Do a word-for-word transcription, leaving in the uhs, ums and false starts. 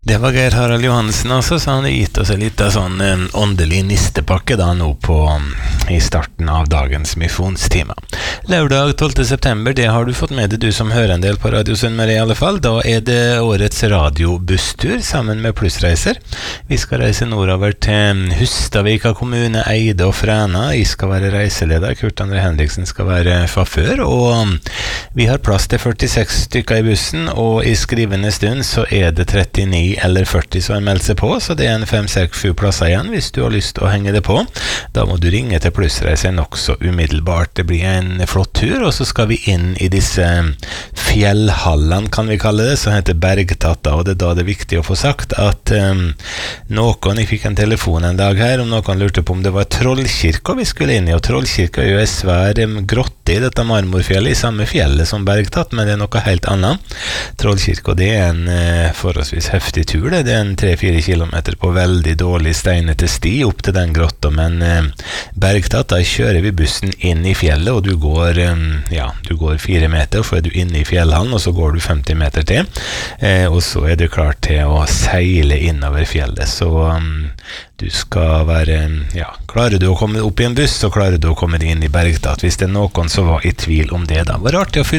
Det var Geir Harald Johansen også, så han har gitt oss en liten sånn en åndelig nistepakke da nå på, i starten av dagens misjonstime. Lørdag tolvte september, det har du fått med deg du som hører en del på Radio Sunnmøre i alle fall. Da er det årets radiobustur sammen med Plussreiser. Vi skal reise nordover til Hustadvika kommune, Eide og Fræna. Jeg skal være reiseleder, Kurt André Henriksen skal være sjåfør, og vi har plass til førtiseks stykker i bussen, og i skrivende stund så er det trettini eller førti som har meldt seg på, så det er en fem seks sju plasser igjen hvis du har lyst til å henge det på. Da må du ringe til Plussreiser nok så umiddelbart. Det blir en flott tur, og så skal vi inn i disse fjellhallene, kan vi kalle det, som heter Bergtatta, og det er da det er viktig å få sagt at um, noen, jeg fikk en telefon en dag her, om noen lurte på om det var Trollkirka vi skulle inn i, og Trollkirka er jo en svær um, grotte i dette marmorfjellet, i samme fjellet som Bergtatt, men det er noe helt annet. Trollkirka, det er en uh, forholdsvis heftig tur, det er en tre fire kilometer på veldig dårlig steinete sti opp til den grotta, men eh, Bergtatt, da kjører vi bussen inn i fjellet, og du går, eh, ja, du går fire meter, så er du inne i fjellhallen, og så går du femti meter til, eh, og så er du klar til å seile innover fjellet, så um, du skal være, ja, klarer du å komme opp i en buss, så klarer du å komme inn i Bergtatt. Hvis det er noen som var i tvil om det, da var det artig å fylle